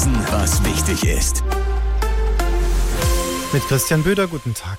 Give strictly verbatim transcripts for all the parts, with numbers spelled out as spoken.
Wissen, was wichtig ist. Mit Christian Böder, guten Tag.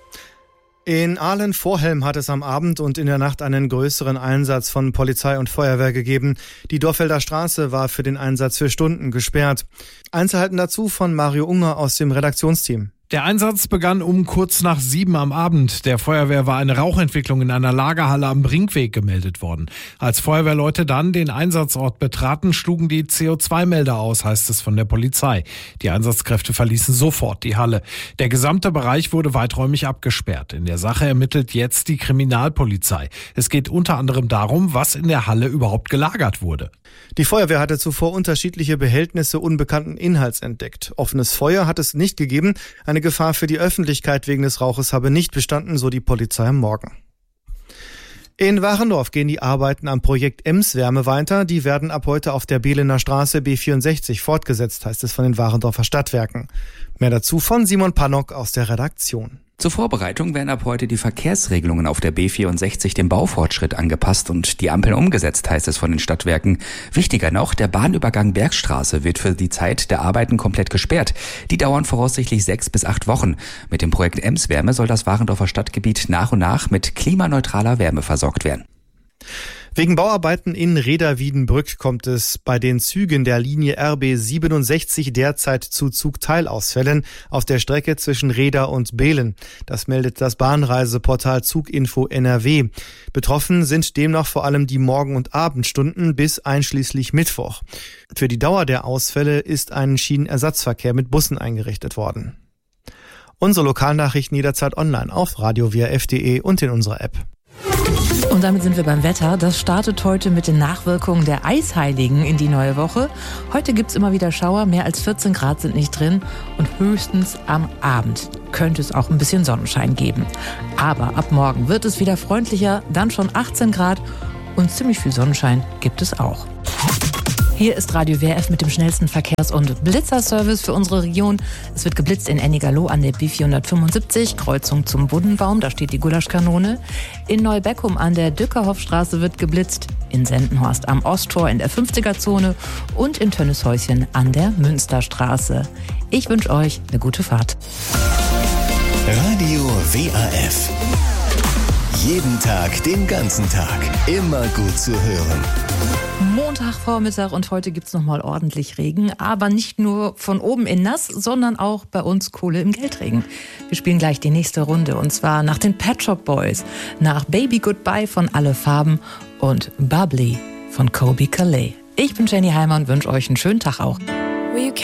In Ahlen-Vorhelm hat es am Abend und in der Nacht einen größeren Einsatz von Polizei und Feuerwehr gegeben. Die Dorfelder Straße war für den Einsatz für Stunden gesperrt. Einzelheiten dazu von Mario Unger aus dem Redaktionsteam. Der Einsatz begann um kurz nach sieben am Abend. Der Feuerwehr war eine Rauchentwicklung in einer Lagerhalle am Brinkweg gemeldet worden. Als Feuerwehrleute dann den Einsatzort betraten, schlugen die C O zwei Melder aus, heißt es von der Polizei. Die Einsatzkräfte verließen sofort die Halle. Der gesamte Bereich wurde weiträumig abgesperrt. In der Sache ermittelt jetzt die Kriminalpolizei. Es geht unter anderem darum, was in der Halle überhaupt gelagert wurde. Die Feuerwehr hatte zuvor unterschiedliche Behältnisse unbekannten Inhalts entdeckt. Offenes Feuer hat es nicht gegeben. Eine Gefahr für die Öffentlichkeit wegen des Rauches habe nicht bestanden, so die Polizei am Morgen. In Warendorf gehen die Arbeiten am Projekt Emswärme weiter. Die werden ab heute auf der Behlener Straße B vierundsechzig fortgesetzt, heißt es von den Warendorfer Stadtwerken. Mehr dazu von Simon Pannock aus der Redaktion. Zur Vorbereitung werden ab heute die Verkehrsregelungen auf der B vierundsechzig dem Baufortschritt angepasst und die Ampeln umgesetzt, heißt es von den Stadtwerken. Wichtiger noch, der Bahnübergang Bergstraße wird für die Zeit der Arbeiten komplett gesperrt. Die dauern voraussichtlich sechs bis acht Wochen. Mit dem Projekt Emswärme soll das Warendorfer Stadtgebiet nach und nach mit klimaneutraler Wärme versorgt werden. Wegen Bauarbeiten in Reda-Wiedenbrück kommt es bei den Zügen der Linie R B siebenundsechzig derzeit zu Zugteilausfällen auf der Strecke zwischen Reda und Behlen. Das meldet das Bahnreiseportal Zuginfo N R W. Betroffen sind demnach vor allem die Morgen- und Abendstunden bis einschließlich Mittwoch. Für die Dauer der Ausfälle ist ein Schienenersatzverkehr mit Bussen eingerichtet worden. Unsere Lokalnachrichten jederzeit online auf radio w r f punkt d e und in unserer App. Und damit sind wir beim Wetter. Das startet heute mit den Nachwirkungen der Eisheiligen in die neue Woche. Heute gibt's immer wieder Schauer, mehr als vierzehn Grad sind nicht drin und höchstens am Abend könnte es auch ein bisschen Sonnenschein geben. Aber ab morgen wird es wieder freundlicher, dann schon achtzehn Grad und ziemlich viel Sonnenschein gibt es auch. Hier ist Radio W R F mit dem schnellsten Verkehrs- und Blitzerservice für unsere Region. Es wird geblitzt in Ennigerloh an der B vierhundertfünfundsiebzig, Kreuzung zum Buddenbaum, da steht die Gulaschkanone. In Neubeckum an der Dückerhoffstraße wird geblitzt, in Sendenhorst am Osttor in der fünfziger-Zone und in Tönnieshäuschen an der Münsterstraße. Ich wünsche euch eine gute Fahrt. Radio W R F. Jeden Tag, den ganzen Tag. Immer gut zu hören. Montagvormittag und heute gibt's noch mal ordentlich Regen, aber nicht nur von oben in nass, sondern auch bei uns Kohle im Geldregen. Wir spielen gleich die nächste Runde und zwar nach den Pet Shop Boys, nach Baby Goodbye von Alle Farben und Bubbly von Kobe Calais. Ich bin Jenny Heimer und wünsche euch einen schönen Tag auch.